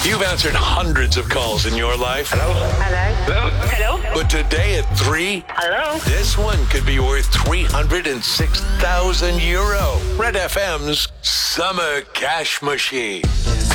You've answered hundreds of calls in your life. Hello? Hello? Hello? But today at 3, Hello? this one could be worth 306,000 euro. Red FM's Summer Cash Machine.